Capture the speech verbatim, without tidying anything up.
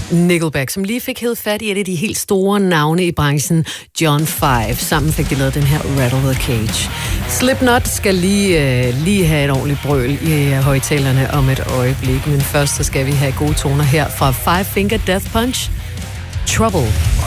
Nickelback, som lige fik hævet fat i et af de helt store navne i branchen, John Five. Sammen fik de lavet den her Rattle the Cage. Slipknot skal lige, øh, lige have et ordentligt brøl i øh, højtalerne om et øjeblik, men først så skal vi have gode toner her fra Five Finger Death Punch. Trouble.